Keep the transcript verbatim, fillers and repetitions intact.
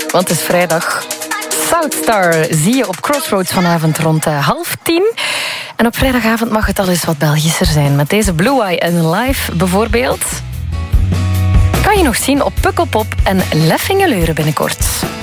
Want het is vrijdag. Southstar zie je op Crossroads vanavond rond uh, half tien. En op vrijdagavond mag het al eens wat Belgischer zijn. Met deze Blue Eye en Live bijvoorbeeld. Kan je nog zien op Pukkelpop en Leffingeleuren binnenkort.